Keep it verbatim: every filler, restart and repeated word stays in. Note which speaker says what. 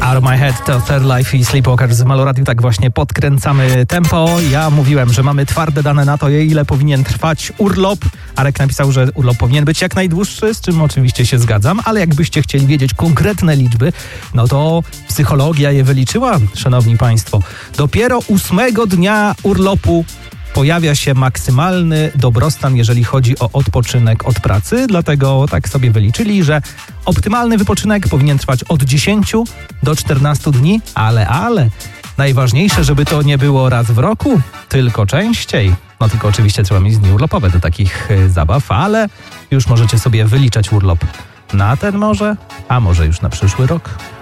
Speaker 1: Out of My Head to Third Life i Sleepwalkers z Meloradiu. Tak właśnie podkręcamy tempo. Ja mówiłem, że mamy twarde dane na to, ile powinien trwać urlop. Arek napisał, że urlop powinien być jak najdłuższy, z czym oczywiście się zgadzam, ale jakbyście chcieli wiedzieć konkretne liczby, no to psychologia je wyliczyła, szanowni państwo. Dopiero ósmego dnia urlopu pojawia się maksymalny dobrostan, jeżeli chodzi o odpoczynek od pracy, dlatego tak sobie wyliczyli, że optymalny wypoczynek powinien trwać od dziesięciu do czternastu dni, ale, ale najważniejsze, żeby to nie było raz w roku, tylko częściej. No tylko oczywiście trzeba mieć dni urlopowe do takich y, zabaw, ale już możecie sobie wyliczać urlop na ten może, a może już na przyszły rok.